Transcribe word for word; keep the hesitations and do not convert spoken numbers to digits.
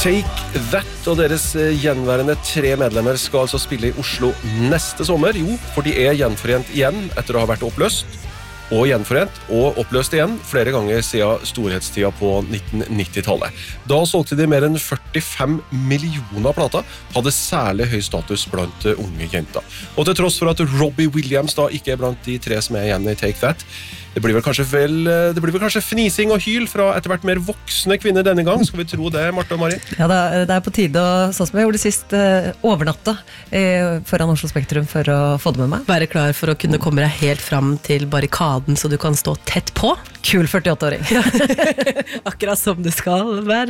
Take That og deres gjenværende tre medlemmer skal altså spille i Oslo neste sommer. Jo, for de er gjenforent igjen etter å ha vært oppløst. Og gjenforent og oppløst igjen flere ganger siden storhetstida på nitten nitti-tallet. Da solgte de mer enn førtifem millioner plater, hadde særlig høy status blant unge jenter. Og til tross for at Robbie Williams da ikke er blant de tre som er igjen i Take That, det blir vel kanskje, vel, det blir vel kanskje fnising og hyl fra etter hvert mer voksne kvinner denne gang. Skal vi tro det, Marte og Mari? Ja, det er på tide, og sånn som jeg gjorde sist, overnatta foran Oslo Spektrum for å få det med meg. Være klar for å kunne komme deg helt fram til barrikaden så du kan stå tett på. Kul førtiåtte-åring. Akkurat som du skal være.